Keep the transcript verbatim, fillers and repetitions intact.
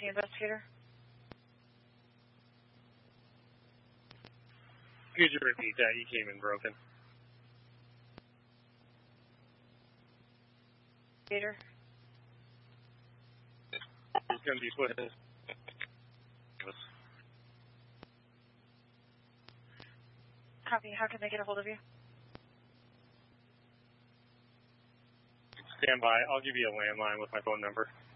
the investigator. Could you repeat that? You came in broken. Peter. He's going to be put in. Copy. How can they get a hold of you? Stand by. I'll give you a landline with my phone number.